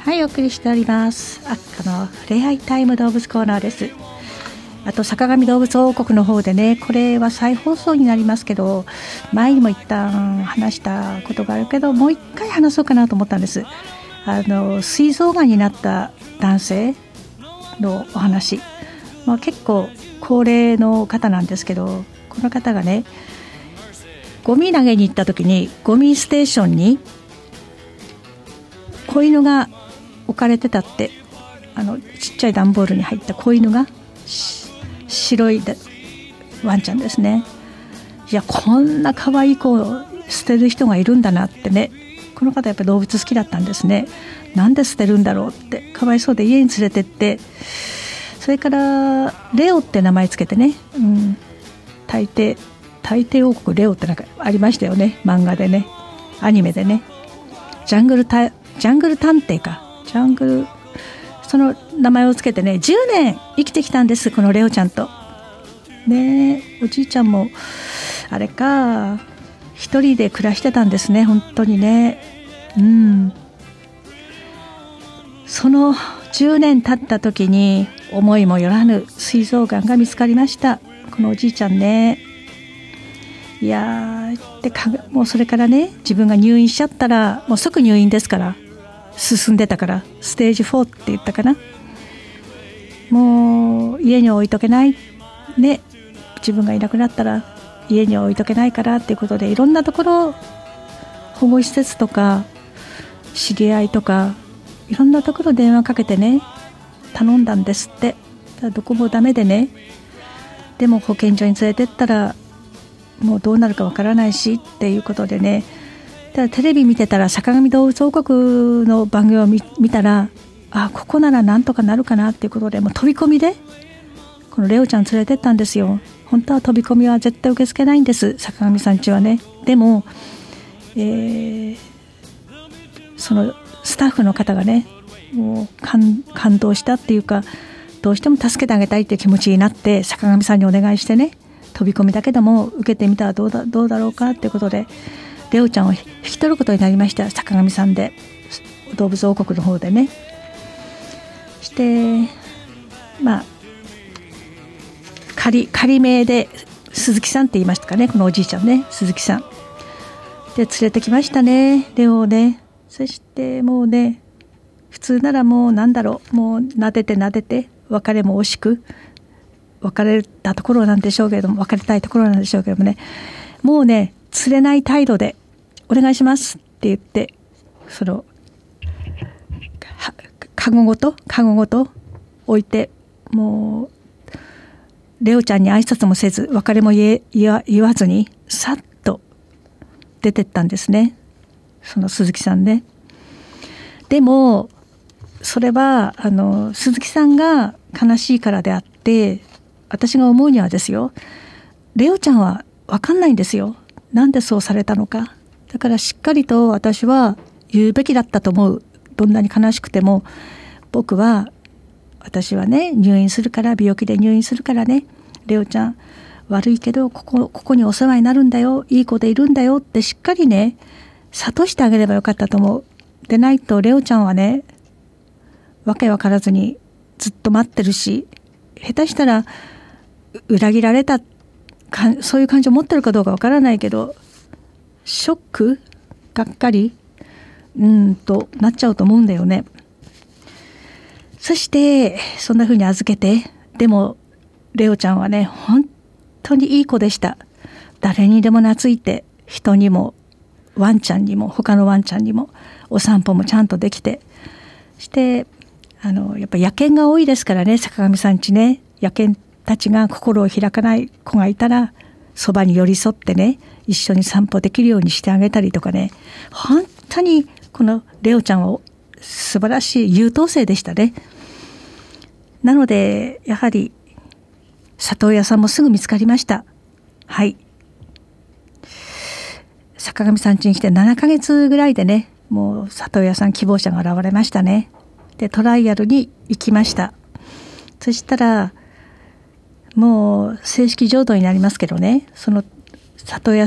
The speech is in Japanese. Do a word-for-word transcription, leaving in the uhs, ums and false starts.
はい、お送りしておりますあっかのふれあいタイム動物コーナーです。あと坂上動物王国の方でね、これは再放送になりますけど、前にも一旦話したことがあるけど、もう一回話そうかなと思ったんです。あの膵臓がんになった男性のお話、まあ、結構高齢の方なんですけど、この方がね、ゴミ投げに行った時にゴミステーションに子犬が置かれてたって、あのちっちゃい段ボールに入った子犬が、白いワンちゃんですね。いや、こんな可愛い子を捨てる人がいるんだなってね。この方やっぱり動物好きだったんですね。なんで捨てるんだろうって、かわいそうで家に連れてって、それからレオって名前つけてね、うん、大抵大抵王国レオってなんかありましたよね、漫画でね、アニメでね。ジャングルタジャングル探偵か、ジャングル、その名前をつけてね、じゅうねん生きてきたんです、このレオちゃんとね。おじいちゃんもあれか、一人で暮らしてたんですね、本当にね。うん。そのじゅうねん経った時に思いもよらぬ膵臓がんが見つかりました、このおじいちゃんね。いやーでか、もうそれからね、自分が入院しちゃったらもう即入院ですから、進んでたからステージフォーって言ったかな。もう家に置いとけないね、自分がいなくなったら家に置いとけないからっていうことで、いろんなところ、保護施設とか知り合いとかいろんなところ電話かけてね、頼んだんですって。ただどこもダメでね、でも保健所に連れてったらもうどうなるかわからないしっていうことでね、ただテレビ見てたら、坂上動物王国の番組を 見, 見たら、あ、ここならなんとかなるかなっていうことで、もう飛び込みでこのレオちゃん連れてったんですよ。本当は飛び込みは絶対受け付けないんです、坂上さんちはね。でも、えー、そのスタッフの方がね、もう 感, 感動したっていうか、どうしても助けてあげたいっていう気持ちになって、坂上さんにお願いしてね、飛び込みだけでも受けてみたらどう だ, どうだろうかっていうことで、レオちゃんを引き取ることになりました、坂上さんで、動物王国の方でね。してまあ仮仮名で鈴木さんって言いましたかね、このおじいちゃんね、鈴木さんで連れてきましたね、レオをね。そしてもうね、普通ならもうなんだろう、もう撫でて撫でて、別れも惜しく別れたところなんでしょうけれども、別れたいところなんでしょうけれどもね、もうね、釣れない態度でお願いしますって言って、そのカゴごとカゴごと置いて、もうレオちゃんに挨拶もせず、別れも言え、言わ、言わずにさっと出てったんですね、その鈴木さんね。でもそれはあの鈴木さんが悲しいからであって、私が思うにはですよ、レオちゃんは分かんないんですよ、なんでそうされたのか。だからしっかりと私は言うべきだったと思う。どんなに悲しくても、僕は私はね、入院するから、病気で入院するからね、レオちゃん悪いけどここ、ここにお世話になるんだよ、いい子でいるんだよってしっかりね、諭してあげればよかったと思う。でないとレオちゃんはね、わけわからずにずっと待ってるし、下手したら裏切られたか、そういう感情を持ってるかどうかわからないけど、ショック、がっかりうんとなっちゃうと思うんだよね。そしてそんな風に預けて、でもレオちゃんはね、本当にいい子でした。誰にでも懐いて、人にもワンちゃんにも他のワンちゃんにもお散歩もちゃんとできて、してあのやっぱ野犬が多いですからね、坂上さん家ね。野犬たちが心を開かない子がいたら、そばに寄り添ってね、一緒に散歩できるようにしてあげたりとかね、本当にこのレオちゃんは素晴らしい優等生でしたね。なのでやはり里親さんもすぐ見つかりました。はい、坂上さん家に来てななかげつぐらいでね、もう里親さん希望者が現れましたね。でトライアルに行きました。そしたらもう正式譲渡になりますけどね、その里親